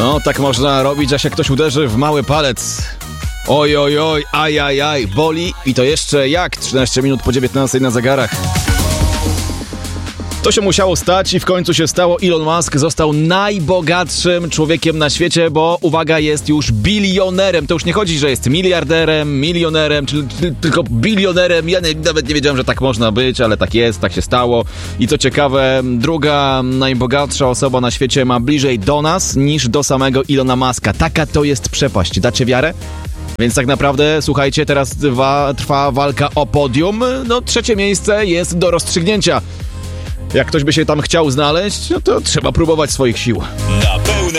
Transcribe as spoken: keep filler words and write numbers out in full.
No, tak można robić, że się ktoś uderzy w mały palec. Oj, oj, oj, aj, aj, aj, boli i to jeszcze jak? trzynaście minut po dziewiętnastej na zegarach. To się musiało stać i w końcu się stało. Elon Musk został najbogatszym człowiekiem na świecie, bo uwaga, jest już bilionerem. To już nie chodzi, że jest miliarderem, milionerem, czy, czy tylko bilionerem. Ja nie, nawet nie wiedziałem, że tak można być, ale tak jest, tak się stało. I co ciekawe, druga najbogatsza osoba na świecie ma bliżej do nas niż do samego Elona Muska. Taka to jest przepaść. Dacie wiarę? Więc tak naprawdę, słuchajcie, teraz trwa, trwa walka o podium. No, trzecie miejsce jest do rozstrzygnięcia. Jak ktoś by się tam chciał znaleźć, no to trzeba próbować swoich sił. Na pełne